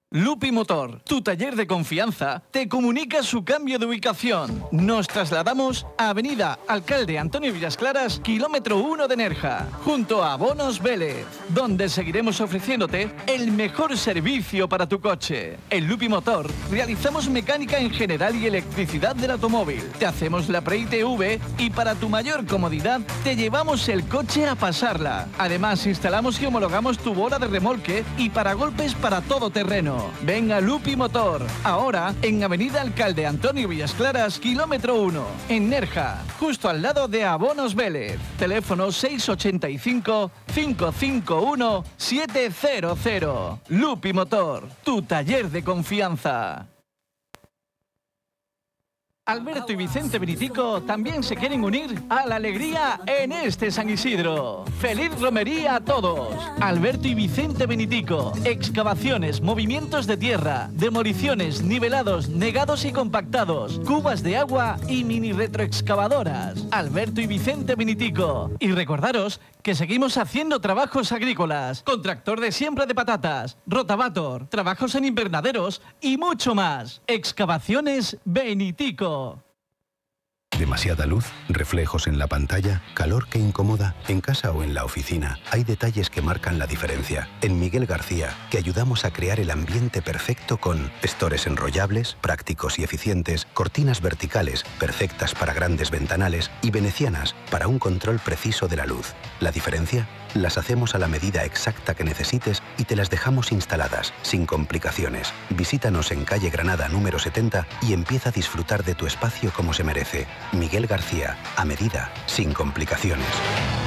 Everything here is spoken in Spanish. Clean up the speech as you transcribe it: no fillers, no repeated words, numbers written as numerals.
Lupi Motor, tu taller de confianza, te comunica su cambio de ubicación. Nos trasladamos a Avenida Alcalde Antonio Villas Claras, kilómetro 1 de Nerja, junto a Abonos Vélez, donde seguiremos ofreciéndote el mejor servicio para tu coche. En Lupi Motor realizamos mecánica en general y electricidad del automóvil. Te hacemos la pre-ITV y para tu mayor comodidad te llevamos el coche a pasarla. Además instalamos y homologamos tu bola de remolque y paragolpes para todo terreno. Ven a Lupi Motor, ahora en Avenida Alcalde Antonio Villas Claras, kilómetro 1, en Nerja, justo al lado de Abonos Vélez. Teléfono 685 551 700. Lupi Motor, tu taller de confianza. Alberto y Vicente Benitico también se quieren unir a la alegría en este San Isidro. ¡Feliz romería a todos! Alberto y Vicente Benitico. Excavaciones, movimientos de tierra, demoliciones, nivelados, negados y compactados, cubas de agua y mini retroexcavadoras. Alberto y Vicente Benitico. Y recordaros que seguimos haciendo trabajos agrícolas, con tractor de siembra de patatas, rotavator, trabajos en invernaderos y mucho más. Excavaciones Benitico. Demasiada luz, reflejos en la pantalla, calor que incomoda, en casa o en la oficina. Hay detalles que marcan la diferencia. En Miguel García, que ayudamos a crear el ambiente perfecto con estores enrollables, prácticos y eficientes, cortinas verticales, perfectas para grandes ventanales y venecianas para un control preciso de la luz. La diferencia, las hacemos a la medida exacta que necesites y te las dejamos instaladas, sin complicaciones. Visítanos en calle Granada número 70 y empieza a disfrutar de tu espacio como se merece. Miguel García, a medida, sin complicaciones.